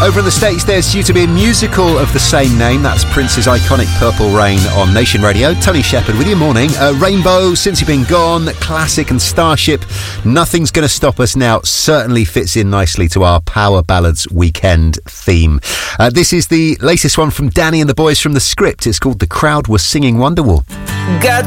Over in the States, there's due to be a musical of the same name. That's Prince's iconic Purple Rain on Nation Radio. Tony Shepherd with you. Morning. Rainbow, Since You've Been Gone, Classic and Starship. Nothing's Gonna Stop Us Now certainly fits in nicely to our Power Ballads weekend theme. This is the latest one from Danny and the boys from The Script. It's called The Crowd Was Singing Wonderwall. Got